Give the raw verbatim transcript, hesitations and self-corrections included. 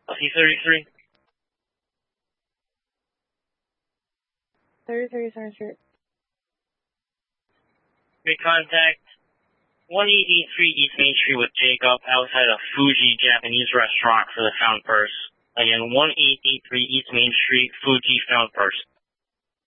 T thirty-three. thirty-three, Center Street. Make contact one eight eight three East Main Street with Jacob outside of Fuji Japanese Restaurant for the found purse. Again, one eight eight three East Main Street, Fuji found purse.